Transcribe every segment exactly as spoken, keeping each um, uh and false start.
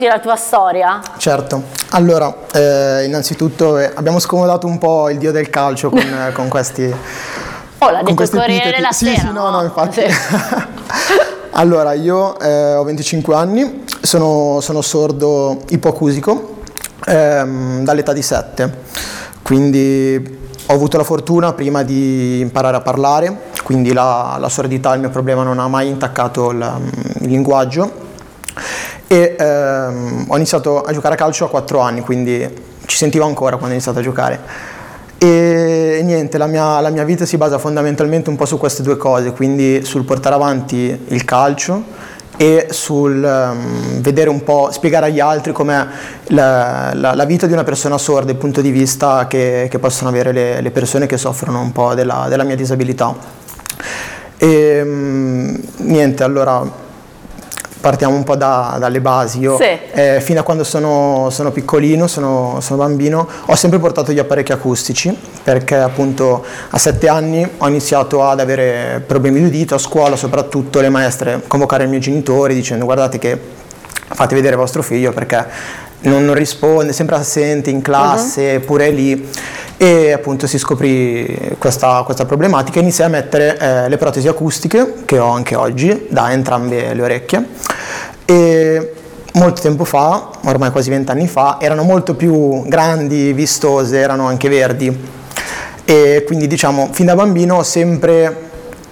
la tua storia? Certo, allora eh, innanzitutto eh, abbiamo scomodato un po' il dio del calcio con, eh, con questi oh l'ha detto il Corriere della sì, Sera, sì, no, no, infatti sì. Allora io eh, ho venticinque anni, sono, sono sordo ipoacusico ehm, dall'età di sette, quindi ho avuto la fortuna prima di imparare a parlare, quindi la, la sordità, il mio problema non ha mai intaccato il, il linguaggio. E ehm, ho iniziato a giocare a calcio a quattro anni, quindi ci sentivo ancora quando ho iniziato a giocare. E, e niente, la mia, la mia vita si basa fondamentalmente un po' su queste due cose, quindi sul portare avanti il calcio e sul um, vedere un po', spiegare agli altri com'è la, la, la vita di una persona sorda, il punto di vista che, che possono avere le, le persone che soffrono un po' della, della mia disabilità. E um, niente, allora partiamo un po' da, dalle basi. Io sì. eh, fino a quando sono, sono piccolino, sono, sono bambino, ho sempre portato gli apparecchi acustici, perché appunto a sette anni ho iniziato ad avere problemi di udito, a scuola soprattutto le maestre convocare i miei genitori dicendo guardate che fate vedere vostro figlio perché non, non risponde, sempre assente in classe, uh-huh. pure lì. E appunto si scoprì questa, questa problematica e iniziai a mettere eh, le protesi acustiche che ho anche oggi da entrambe le orecchie. E molto tempo fa, ormai quasi vent'anni fa, erano molto più grandi, vistose, erano anche verdi e quindi diciamo fin da bambino ho sempre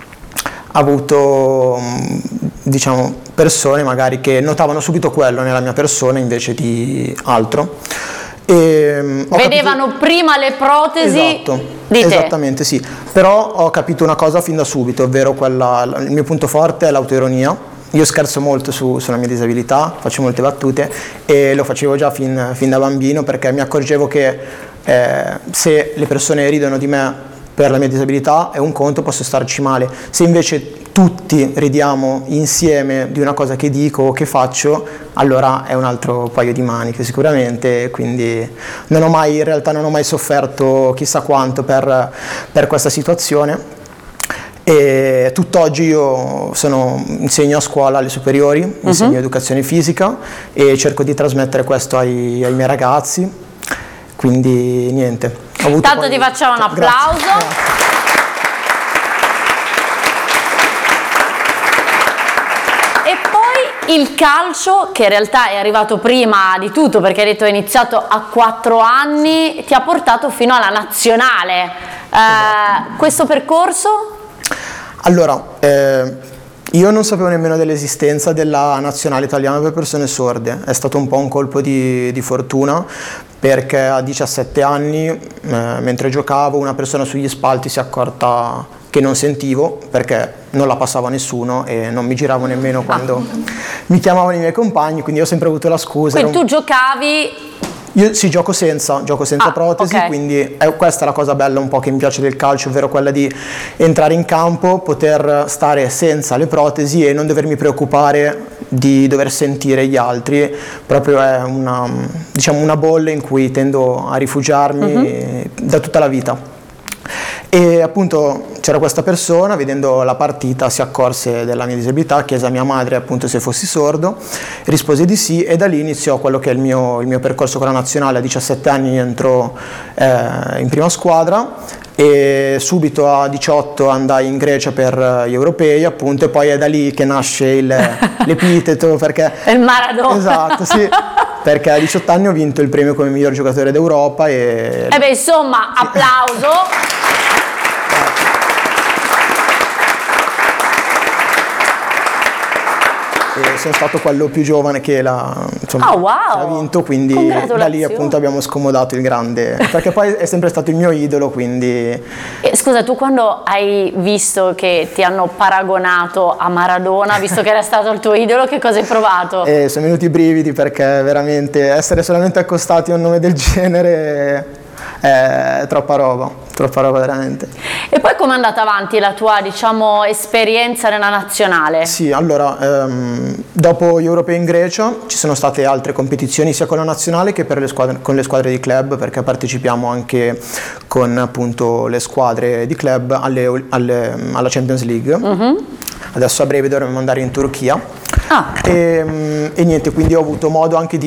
avuto diciamo persone magari che notavano subito quello nella mia persona invece di altro. E, vedevano capito... prima le protesi esatto, di te. Esattamente sì, però ho capito una cosa fin da subito, ovvero quella, il mio punto forte è l'autoironia. Io scherzo molto su, sulla mia disabilità, faccio molte battute e lo facevo già fin, fin da bambino perché mi accorgevo che eh, se le persone ridono di me per la mia disabilità è un conto, posso starci male. Se invece tutti ridiamo insieme di una cosa che dico o che faccio, allora è un altro paio di maniche sicuramente, quindi non ho mai, in realtà non ho mai sofferto chissà quanto per, per questa situazione. E tutt'oggi io sono, insegno a scuola alle superiori, uh-huh. insegno educazione fisica e cerco di trasmettere questo ai, ai miei ragazzi, quindi niente. Tanto poi... ti facciamo un applauso. Grazie. Il calcio, che in realtà è arrivato prima di tutto perché hai detto hai iniziato a quattro anni, ti ha portato fino alla nazionale. Eh, questo percorso? Allora, eh, io non sapevo nemmeno dell'esistenza della nazionale italiana per persone sorde, è stato un po' un colpo di, di fortuna perché a diciassette anni, eh, mentre giocavo, una persona sugli spalti si è accorta che non sentivo perché non la passava nessuno e non mi giravo nemmeno quando ah. mi chiamavano i miei compagni, quindi ho sempre avuto la scusa. Quindi tu un... giocavi? Io sì, gioco senza, gioco senza ah, protesi, okay. Quindi è questa la cosa bella un po' che mi piace del calcio, ovvero quella di entrare in campo, poter stare senza le protesi e non dovermi preoccupare di dover sentire gli altri, proprio è una, diciamo, una bolla in cui tendo a rifugiarmi uh-huh. da tutta la vita. E appunto c'era questa persona, vedendo la partita si accorse della mia disabilità, chiese a mia madre appunto se fossi sordo, rispose di sì e da lì iniziò quello che è il mio, il mio percorso con la nazionale. A diciassette anni entro eh, in prima squadra e subito a diciotto andai in Grecia per gli europei appunto e poi è da lì che nasce il, l'epiteto perché... il Maradona! Esatto, sì. Perché a diciotto anni ho vinto il premio come miglior giocatore d'Europa e... E beh insomma, applauso! E sono stato quello più giovane che l'ha oh, wow. ha vinto, quindi da lì appunto abbiamo scomodato il grande, perché poi è sempre stato il mio idolo, quindi... E, scusa, tu quando hai visto che ti hanno paragonato a Maradona, visto che era stato il tuo idolo, che cosa hai provato? E sono venuti i brividi perché veramente essere solamente accostati a un nome del genere è troppa roba, troppa roba veramente. E poi com'è andata avanti la tua, diciamo, esperienza nella nazionale? Sì, allora, ehm, dopo gli europei in Grecia ci sono state altre competizioni sia con la nazionale che per le squadre, con le squadre di club, perché partecipiamo anche con appunto le squadre di club alle, alle, alla Champions League. Uh-huh. Adesso a breve dovremo andare in Turchia. Ah. E, e niente, quindi ho avuto modo anche di